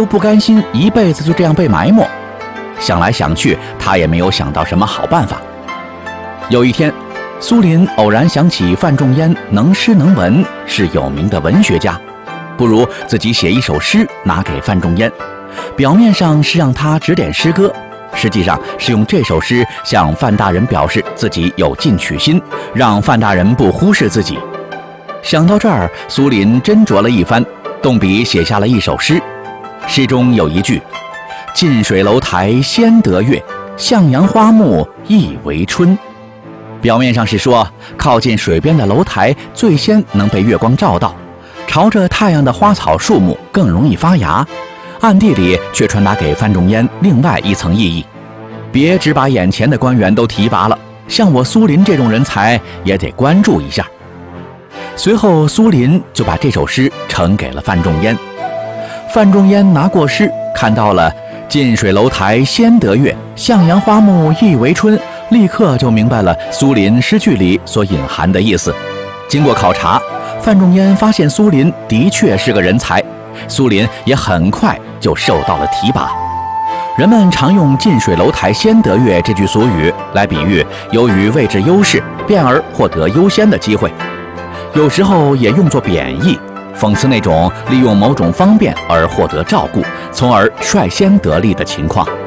又不甘心一辈子就这样被埋没。想来想去，他也没有想到什么好办法。有一天，苏林偶然想起范仲淹能诗能文，是有名的文学家，不如自己写一首诗拿给范仲淹。表面上是让他指点诗歌，实际上是用这首诗向范大人表示自己有进取心，让范大人不忽视自己。想到这儿，苏林斟酌了一番，动笔写下了一首诗。诗中有一句：近水楼台先得月，向阳花木易为春。表面上是说靠近水边的楼台最先能被月光照到，朝着太阳的花草树木更容易发芽，暗地里却传达给范仲淹另外一层意义：别只把眼前的官员都提拔了，像我苏林这种人才也得关注一下。随后苏林就把这首诗呈给了范仲淹。范仲淹拿过诗，看到了近水楼台先得月，向阳花木易为春，立刻就明白了苏林诗句里所隐含的意思。经过考察，范仲淹发现苏林的确是个人才，苏林也很快就受到了提拔。人们常用近水楼台先得月这句俗语来比喻由于位置优势便而获得优先的机会，有时候也用作贬义，讽刺那种利用某种方便而获得照顾，从而率先得利的情况。